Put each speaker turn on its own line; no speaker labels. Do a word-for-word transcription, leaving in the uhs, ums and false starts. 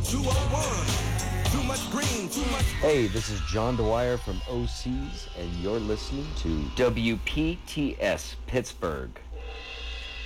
two oh one. Too much green, too much.
Hey, this is John Dwyer from O Cs, and you're listening to W P T S Pittsburgh.